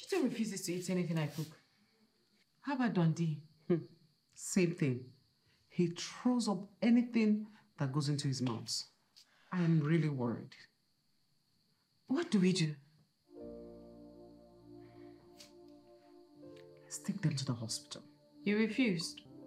still refuses to eat anything I cook. How about Dundee? Same thing. He throws up anything that goes into his mouth. I am really worried. What do we do? Let's take them to the hospital. You refused?